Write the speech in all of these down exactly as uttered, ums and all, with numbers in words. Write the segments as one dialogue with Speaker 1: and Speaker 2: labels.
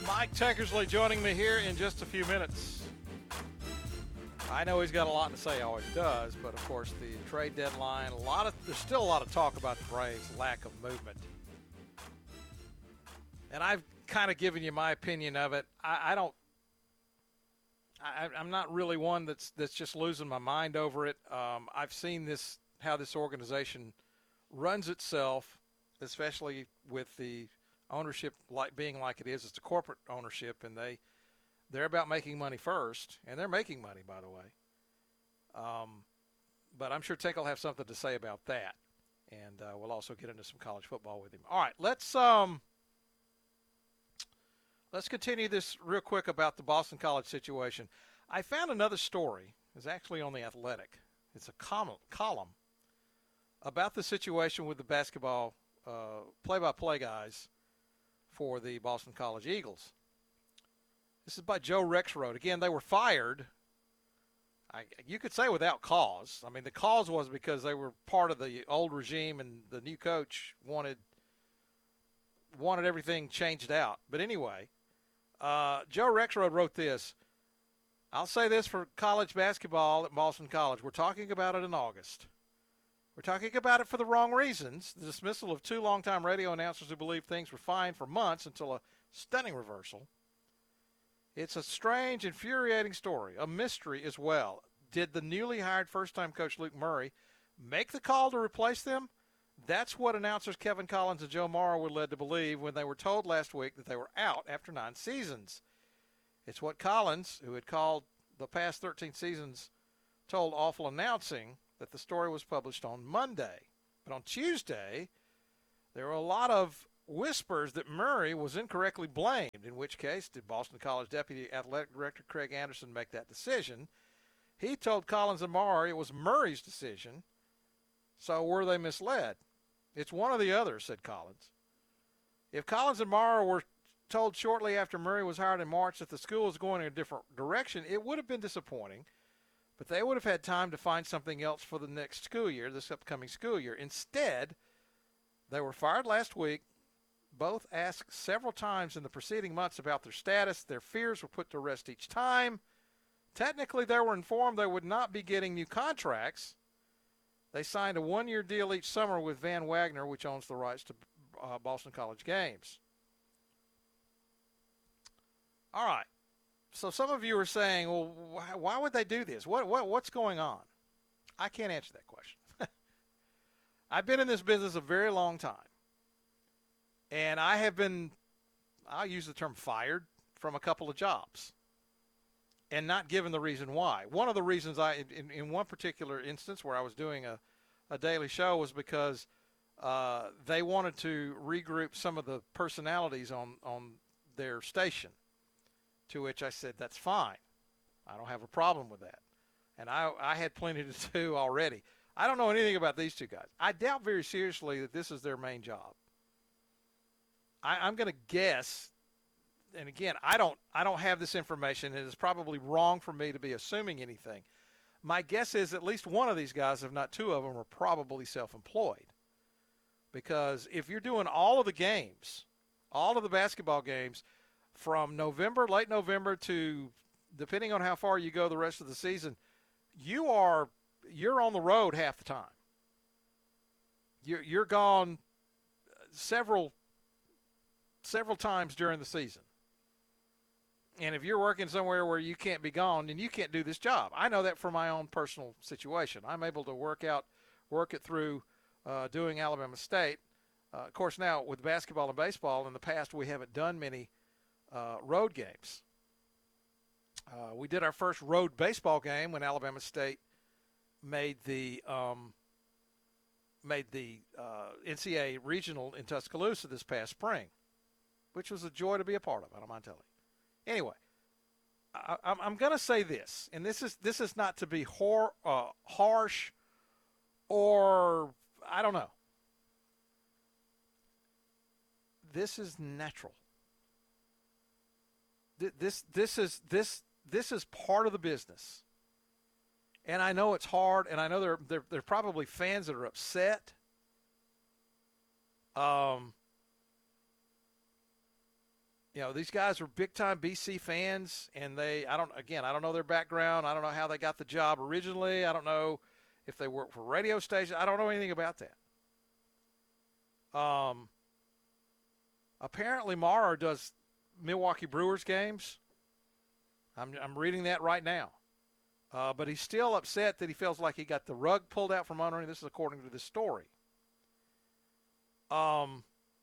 Speaker 1: Mike Tankersley joining me here in just a few minutes. I know he's got a lot to say, always does, but of course the trade deadline, a lot of there's still a lot of talk about the Braves' lack of movement. And I've kind of given you my opinion of it. I, I don't I, I'm not really one that's that's just losing my mind over it. Um, I've seen this how this organization runs itself, especially with the ownership like being like it is. It's a corporate ownership, and they they're about making money first, and they're making money, by the way. Um, but I'm sure Tank will have something to say about that, and uh, we'll also get into some college football with him. All right, let's um. Let's continue this real quick about the Boston College situation. I found another story. It's actually on The Athletic. It's a column, column about the situation with the basketball uh, play-by-play guys for the Boston College Eagles. This is by Joe Rexrode. Again, they were fired, I, you could say without cause. I mean, the cause was because they were part of the old regime and the new coach wanted wanted everything changed out. But anyway, Uh, Joe Rexrode wrote this. I'll say this for college basketball at Boston College. We're talking about it in August. We're talking about it for the wrong reasons. The dismissal of two longtime radio announcers who believed things were fine for months until a stunning reversal. It's a strange, infuriating story, a mystery as well. Did the newly hired first-time coach Luke Murray make the call to replace them? That's what announcers Kevin Collins and Joe Morrow were led to believe when they were told last week that they were out after nine seasons. It's what Collins, who had called the past thirteen seasons, told Awful Announcing that the story was published on Monday. But on Tuesday, there were a lot of whispers that Murray was incorrectly blamed, in which case did Boston College Deputy Athletic Director Craig Anderson make that decision. He told Collins and Morrow it was Murray's decision. So were they misled? It's one or the other, said Collins. If Collins and Morrow were told shortly after Murray was hired in March that the school was going in a different direction, it would have been disappointing, but they would have had time to find something else for the next school year, this upcoming school year. Instead, they were fired last week. Both asked several times in the preceding months about their status. Their fears were put to rest each time. Technically, they were informed they would not be getting new contracts. They signed a one-year deal each summer with Van Wagner, which owns the rights to uh, Boston College games. All right. So some of you are saying, well, wh- why would they do this? What, what What's going on? I can't answer that question. I've been in this business a very long time. And I have been, I'll use the term fired, from a couple of jobs. And not given the reason why. One of the reasons I, in, in one particular instance where I was doing a, a daily show was because uh, they wanted to regroup some of the personalities on, on their station, to which I said, that's fine. I don't have a problem with that. And I, I had plenty to do already. I don't know anything about these two guys. I doubt very seriously that this is their main job. I, I'm going to guess. And again, I don't I don't have this information. It is probably wrong for me to be assuming anything. My guess is at least one of these guys, if not two of them, are probably self-employed. Because if you're doing all of the games, all of the basketball games, from November, late November to, depending on how far you go the rest of the season, you are you're on the road half the time. You're you're gone several several times during the season. And if you're working somewhere where you can't be gone, then you can't do this job. I know that from my own personal situation. I'm able to work out, work it through uh, doing Alabama State. Uh, of course, now with basketball and baseball, in the past we haven't done many uh, road games. Uh, we did our first road baseball game when Alabama State made the um, made the uh, N C A A regional in Tuscaloosa this past spring, which was a joy to be a part of. I don't mind telling you. Anyway, I, I'm, I'm going to say this, and this is this is not to be hor, uh, harsh or I don't know. This is natural. This this is this this is part of the business, and I know it's hard, and I know there there there are probably fans that are upset. Um. you know, these guys are big-time B C fans, and they, I don't, again, I don't know their background. I don't know how they got the job originally. I don't know if they work for radio stations. I don't know anything about that. Um, apparently Mara does Milwaukee Brewers games. I'm, I'm reading that right now. Uh, but he's still upset that he feels like he got the rug pulled out from under him. This is according to this story. Um,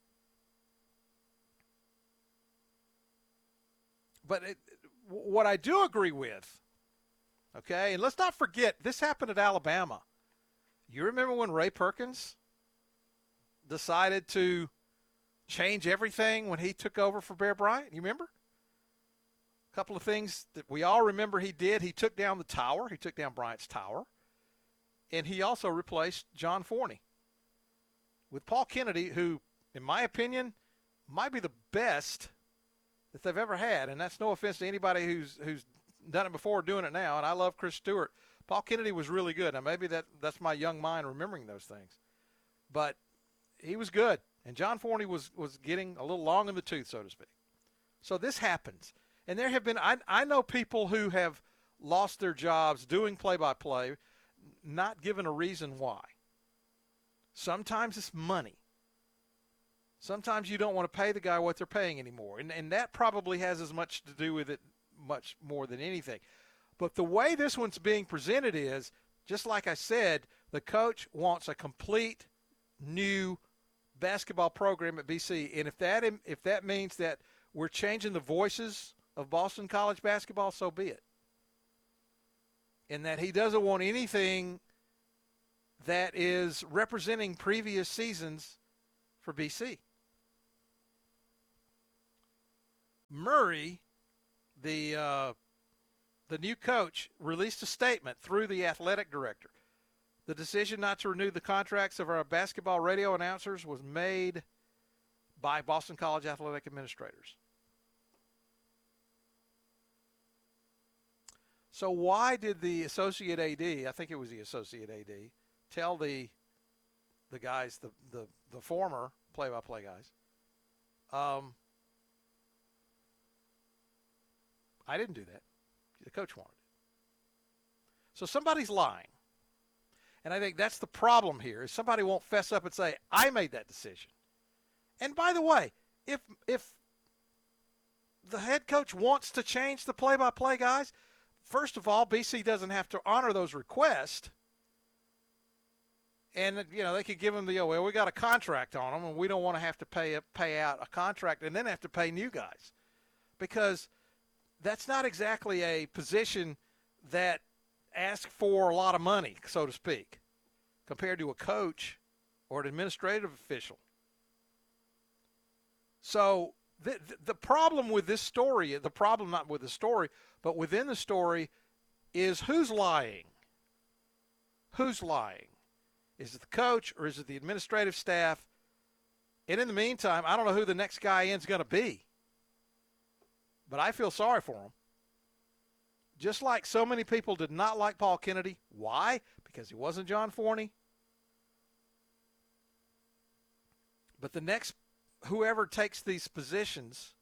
Speaker 1: but it, what I do agree with, okay, and let's not forget, this happened at Alabama. You remember when Ray Perkins decided to change everything when he took over for Bear Bryant? You remember? A couple of things that we all remember he did. He took down the tower. He took down Bryant's tower. And he also replaced John Forney with Paul Kennedy, who, in my opinion, might be the best that they've ever had. And that's no offense to anybody who's who's done it before doing it now. And I love Chris Stewart. Paul Kennedy was really good. Now, maybe that that's my young mind remembering those things. But he was good. And John Forney was, was getting a little long in the tooth, so to speak. So this happens. And there have been, I, I know people who have lost their jobs doing play-by-play, not given a reason why. Sometimes it's money. Sometimes you don't want to pay the guy what they're paying anymore. And, and that probably has as much to do with it, much more than anything. But the way this one's being presented is, just like I said, the coach wants a complete new basketball program at B C. And if that if that means that we're changing the voices of Boston College basketball, so be it. And that he doesn't want anything that is representing previous seasons for B C. Murray, the uh, the new coach, released a statement through the athletic director. The decision not to renew the contracts of our basketball radio announcers was made by Boston College athletic administrators. So why did the associate A D, I think it was the associate A D, tell the the guys, the the, the former play-by-play guys, um, I didn't do that. The coach wanted it. So somebody's lying. And I think that's the problem here, is somebody won't fess up and say, I made that decision. And by the way, if if the head coach wants to change the play-by-play guys, first of all, B C doesn't have to honor those requests. And, you know, they could give them the, oh, well, we got a contract on them, and we don't want to have to pay a, pay out a contract and then have to pay new guys. Because that's not exactly a position that asks for a lot of money, so to speak, compared to a coach or an administrative official. So the, the problem with this story, the problem not with the story, but within the story, is who's lying? Who's lying? Is it the coach or is it the administrative staff? And in the meantime, I don't know who the next guy in is going to be. But I feel sorry for him. Just like so many people did not like Paul Kennedy. Why? Because he wasn't John Forney. But the next, whoever takes these positions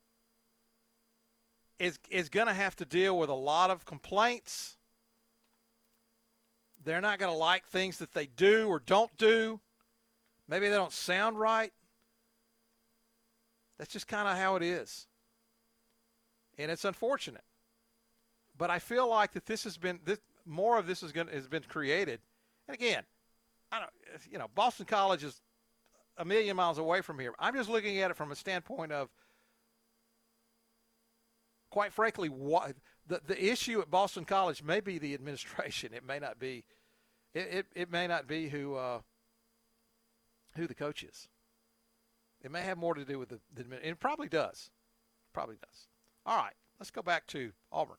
Speaker 1: is is going to have to deal with a lot of complaints. They're not going to like things that they do or don't do. Maybe they don't sound right. That's just kind of how it is. And it's unfortunate. But I feel like that this has been, this, more of this is going has been created. And again, I don't, you know, Boston College is a million miles away from here. I'm just looking at it from a standpoint of, quite frankly, what the, the issue at Boston College may be the administration. It may not be, it, it, it may not be who uh, who the coach is. It may have more to do with the, the and it probably does. Probably does. All right, let's go back to Auburn.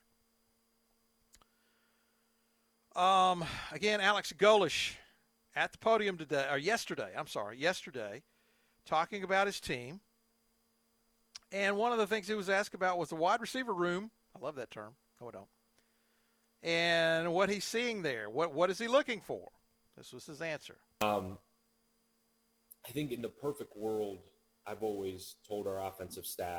Speaker 1: Um, again, Alex Golesh at the podium today, or yesterday, I'm sorry, yesterday, talking about his team. And one of the things he was asked about was the wide receiver room. I love that term. No, I don't. And what he's seeing there. What What is he looking for? This was his answer.
Speaker 2: Um, I think in the perfect world, I've always told our offensive staff,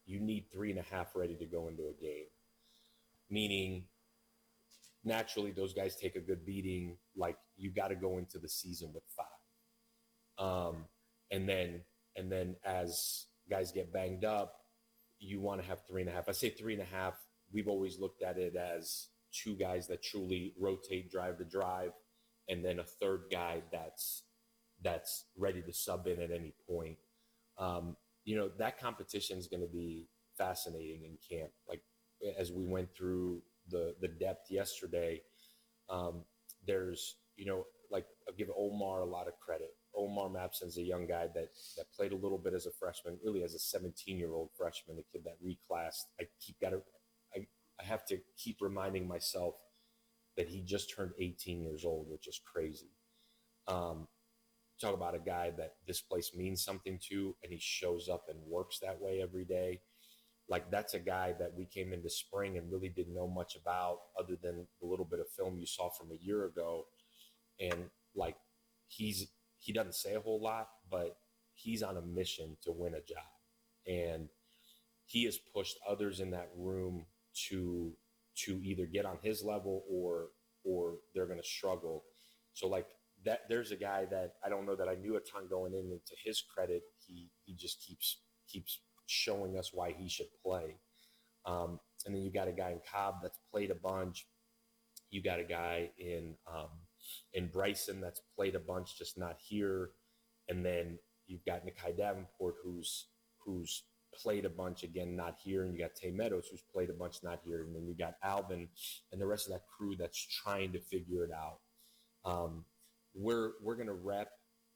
Speaker 2: you need three and a half ready to go into a game. Meaning, naturally, those guys take a good beating. Like, you got to go into the season with five. Um, and then, and then as guys get banged up, you want to have three and a half. I say three and a half. We've always looked at it as two guys that truly rotate drive to drive, and then a third guy that's that's ready to sub in at any point. Um, you know, that competition is going to be fascinating in camp. Like, as we went through the the depth yesterday, um, there's, you know, like, I'll give Omar a lot of credit. Omar Mapson's a young guy that that played a little bit as a freshman, really as a seventeen-year-old freshman, a kid that reclassed. I keep got to, I, I have to keep reminding myself that he just turned eighteen years old, which is crazy. Um, talk about a guy that this place means something to, and he shows up and works that way every day. Like, that's a guy that we came into spring and really didn't know much about other than the little bit of film you saw from a year ago. And, like, he's he doesn't say a whole lot, but he's on a mission to win a job. And he has pushed others in that room to to either get on his level or or they're going to struggle. So, like, that there's a guy that I don't know that I knew a ton going in, and to his credit, he he just keeps keeps showing us why he should play. Um, and then you got a guy in Cobb that's played a bunch. You got a guy in um, in Bryson that's played a bunch, just not here. And then you've got Nikai Davenport, who's who's played a bunch, again, not here. And you got Tay Meadows, who's played a bunch, not here. And then you got Alvin and the rest of that crew that's trying to figure it out. Um, we're we're going to rep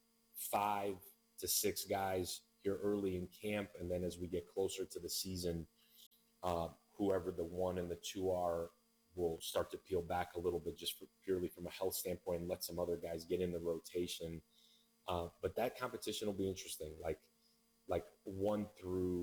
Speaker 2: five to six guys here early in camp, and then as we get closer to the season, uh, whoever the one and the two are will start to peel back a little bit, just for, purely from a health standpoint, and let some other guys get in the rotation. Uh, but that competition will be interesting, like like one through